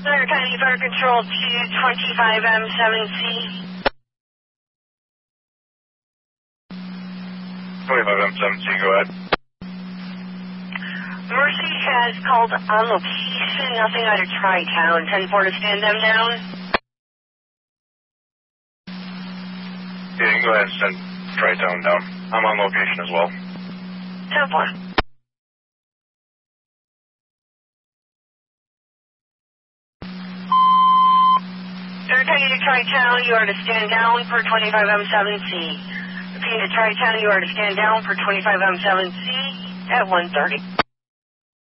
Center County Fire Control to 25M7C. 25M7C, go ahead. Mercy has called on location, nothing out of Tri-Town. 10-4 to stand them down. Yeah, you can go ahead and send Tri-Town down. I'm on location as well. 10-4. Center County to Tri-Town, you are to stand down for 25M7C. Repeating to Tri-Town, you are to stand down for 25M7C at 1:30.